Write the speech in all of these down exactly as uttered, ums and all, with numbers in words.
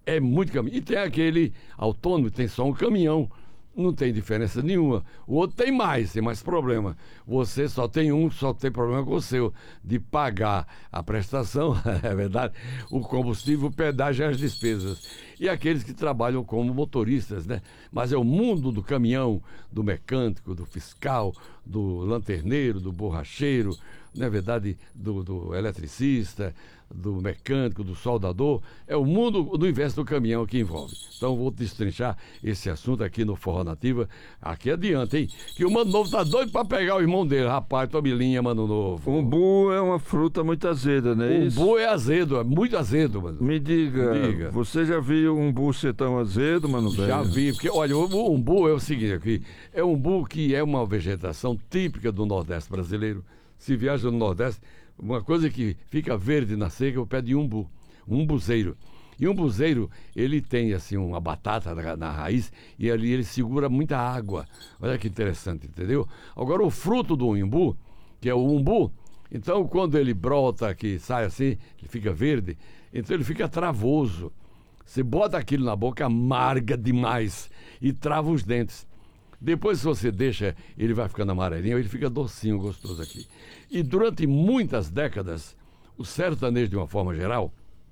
É muito caminho. E tem aquele autônomo, tem só um caminhão. Não tem diferença nenhuma. O outro tem mais, tem mais problema. Você só tem um, só tem problema com o seu, de pagar a prestação, é verdade, o combustível, o pedágio e as despesas. E aqueles que trabalham como motoristas, né? Mas é o mundo do caminhão, do mecânico, do fiscal, do lanterneiro, do borracheiro, na verdade, do, do eletricista, do mecânico, do soldador. É o mundo do universo do caminhão que envolve. Então vou destrinchar esse assunto aqui no Forró Nativa, aqui adiante, hein? Que o Mano Novo tá doido pra pegar o irmão dele. Rapaz, tome linha, Mano Novo. Umbu é uma fruta muito azeda, né? O umbu é azedo, é muito azedo, mano. Me diga, diga, você já viu um umbu ser tão azedo, mano? Já vi, porque olha, o umbu é o seguinte aqui, é um umbu que é uma vegetação típica do Nordeste brasileiro. Se viaja no Nordeste, uma coisa que fica verde na seca é o pé de umbu, um umbuzeiro. E um umbuzeiro, ele tem assim uma batata na, na raiz e ali ele segura muita água. Olha que interessante, entendeu? Agora o fruto do umbu, que é o umbu, então quando ele brota, que sai assim, ele fica verde, então ele fica travoso. Você bota aquilo na boca, amarga demais e trava os dentes. Depois, se você deixa, ele vai ficando amarelinho, ele fica docinho, gostoso aqui. E durante muitas décadas, o sertanejo, de uma forma geral,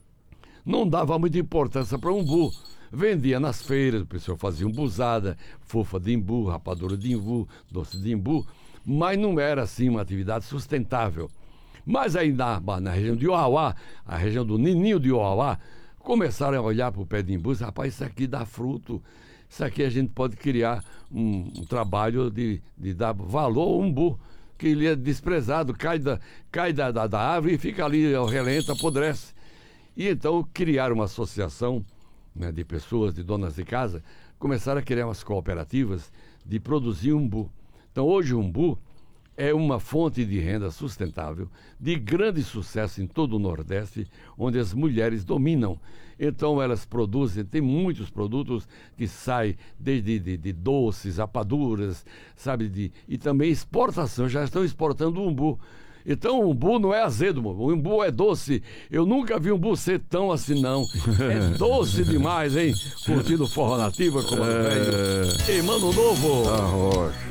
não dava muita importância para o umbu. Vendia nas feiras, o pessoal fazia umbuzada, fofa de imbu, rapadura de imbu, doce de imbu, mas não era assim uma atividade sustentável. Mas aí na, na região de Uauá, a região do Nininho de Uauá, começaram a olhar para o pé de imbu, rapaz, isso aqui dá fruto. Isso aqui a gente pode criar um, um trabalho de, de dar valor ao umbu, que ele é desprezado, cai da, cai da, da, da árvore e fica ali ao relento, apodrece. E então criaram uma associação, né, de pessoas, de donas de casa, começaram a criar umas cooperativas de produzir umbu. Então hoje o umbu é uma fonte de renda sustentável, de grande sucesso em todo o Nordeste, onde as mulheres dominam. Então elas produzem, tem muitos produtos que saem desde de, de doces, rapaduras, sabe, de, e também exportação, já estão exportando o umbu. Então o umbu não é azedo, o umbu é doce. Eu nunca vi um umbu ser tão assim, não. É doce demais, hein? Curtindo Forró Nativa, como é velho. Ei, Mano Novo! Arrocha.